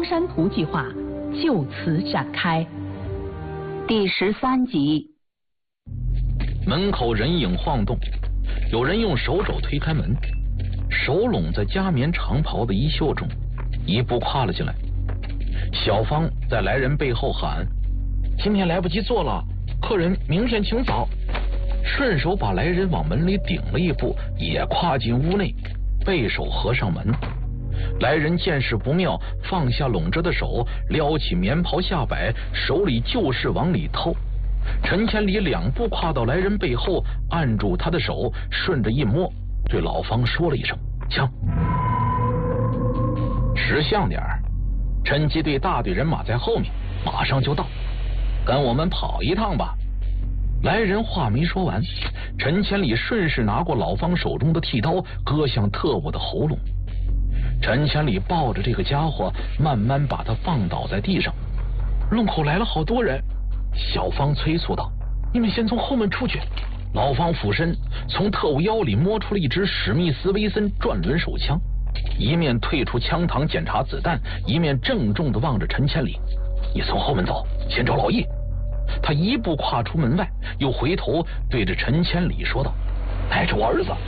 山图计划就此展开。 第13集。 门口人影晃动，有人用手肘推开门，手拢在加棉长袍的衣袖中，一步跨了进来。小芳在来人背后喊：“今天来不及做了，客人明天请早。”顺手把来人往门里顶了一步，也跨进屋内，背手合上门。来人见势不妙，放下拢着的手，撩起棉袍下摆，手里就是往里偷。陈千里2步跨到来人背后，按住他的手，顺着一摸，对老方说了一声：“枪。”识相点儿，陈吉队大队人马在后面，马上就到，跟我们跑一趟吧。来人话没说完，陈千里顺势拿过老方手中的剃刀，割向特务的喉咙。陈千里抱着这个家伙，慢慢把他放倒在地上。路口来了好多人，小芳催促道：“你们先从后门出去。”老方俯身从特务腰里摸出了一支史密斯威森转轮手枪，一面退出枪膛检查子弹，一面郑重地望着陈千里：“你从后门走，先找老易。”他一步跨出门外，又回头对着陈千里说道：“带着我儿子。”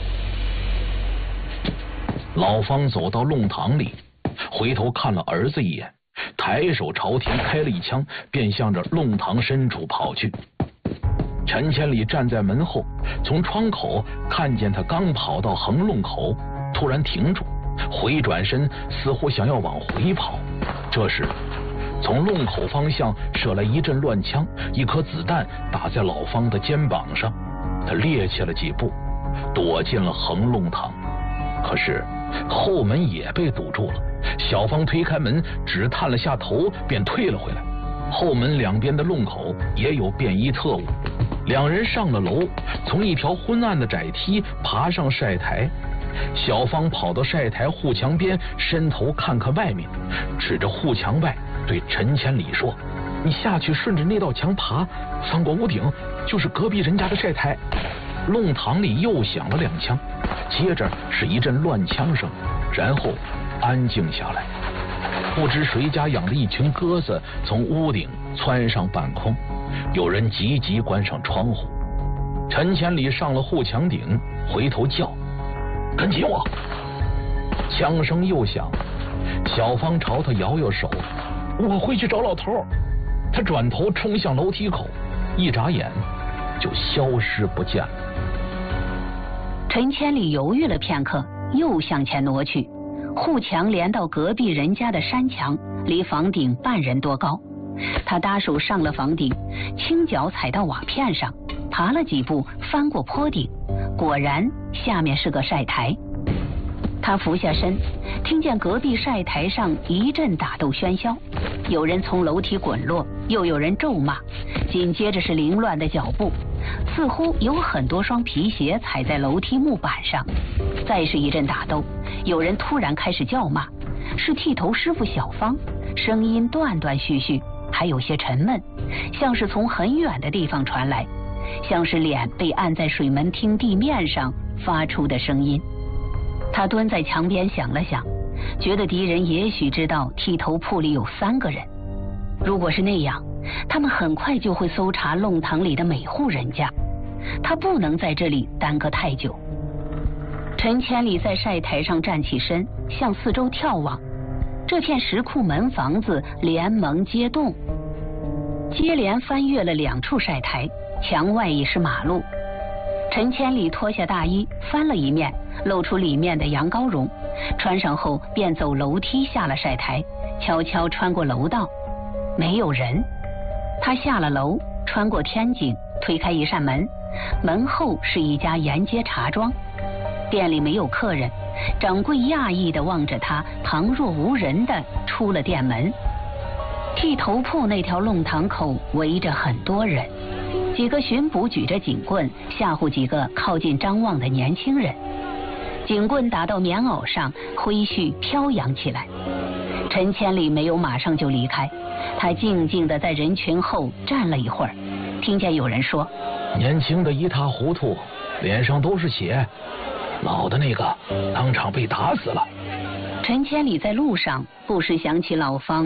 老方走到弄堂里，回头看了儿子一眼，抬手朝天开了一枪，便向着弄堂深处跑去。陈千里站在门后，从窗口看见他刚跑到横弄口，突然停住，回转身，似乎想要往回跑。这时从弄口方向射来一阵乱枪，一颗子弹打在老方的肩膀上，他趔趄了几步，躲进了横弄堂。可是后门也被堵住了，小芳推开门，只探了下头，便退了回来。后门两边的弄口也有便衣特务，两人上了楼，从一条昏暗的窄梯爬上晒台。小芳跑到晒台护墙边，伸头看看外面，指着护墙外对陈千里说：“你下去顺着那道墙爬，翻过屋顶，就是隔壁人家的晒台。”弄堂里又响了2枪，接着是一阵乱枪声，然后安静下来。不知谁家养的一群鸽子从屋顶窜上半空，有人急急关上窗户。陈千里上了护墙顶，回头叫：“跟紧我！”枪声又响，小芳朝他摇摇手：“我会去找老头。”他转头冲向楼梯口，一眨眼就消失不见了。 陈千里犹豫了片刻，又向前挪去。护墙连到隔壁人家的山墙，离房顶半人多高。他搭手上了房顶，轻脚踩到瓦片上，爬了几步，翻过坡顶，果然下面是个晒台。他俯下身，听见隔壁晒台上一阵打斗喧嚣，有人从楼梯滚落，又有人咒骂，紧接着是凌乱的脚步，似乎有很多双皮鞋踩在楼梯木板上。再是一阵打斗，有人突然开始叫骂，是剃头师傅小芳，声音断断续续，还有些沉闷，像是从很远的地方传来，像是脸被按在水门厅地面上发出的声音。他蹲在墙边想了想，觉得敌人也许知道剃头铺里有3个人，如果是那样，他们很快就会搜查弄堂里的每户人家，他不能在这里耽搁太久。陈千里在晒台上站起身，向四周眺望，这片石库门房子连蒙接栋，接连翻越了2处晒台，墙外已是马路。陈千里脱下大衣，翻了一面，露出里面的羊羔绒，穿上后便走楼梯下了晒台，悄悄穿过楼道，没有人。他下了楼，穿过天井，推开一扇门，门后是一家沿街茶庄，店里没有客人，掌柜讶异地望着他，旁若无人地出了店门。剃头铺那条弄堂口围着很多人，几个巡捕举着警棍吓唬几个靠近张望的年轻人，警棍打到棉袄上，挥絮飘扬起来。陈千里没有马上就离开，他静静地在人群后站了一会儿，听见有人说：“ 年轻的一塌糊涂，脸上都是血，老的那个当场被打死了。” 陈千里在路上不时想起老方